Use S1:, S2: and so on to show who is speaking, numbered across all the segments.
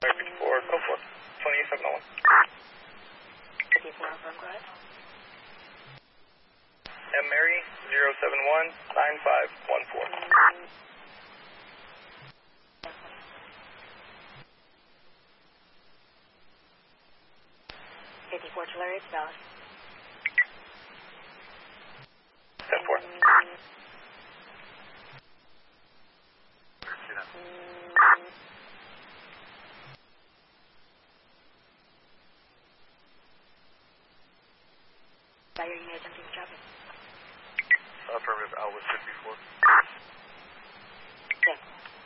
S1: 54, go for it. 2701.
S2: 54, affirm, go ahead.
S1: M. Mary, 071 9514.
S2: 54, Tulare, it's valid.
S1: 10-4.
S2: Fire unit attempting traffic.
S1: Affirmative, Alwood 54.
S2: Yes.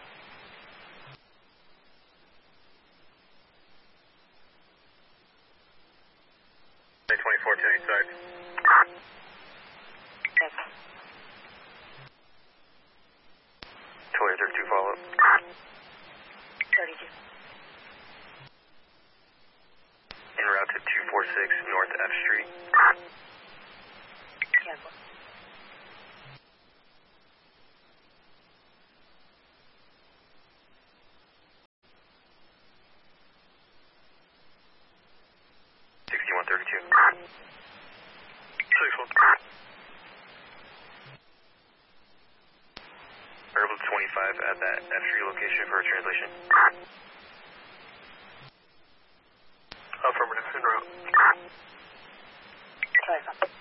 S1: Day 24 to any side.
S2: Yes.
S1: Toy 32 follow up.
S2: 32.
S1: En route to 246 North F Street.
S2: Cancel.
S1: Variable 25 at that F3 location for a translation. Affirmative, en route.
S2: Sorry,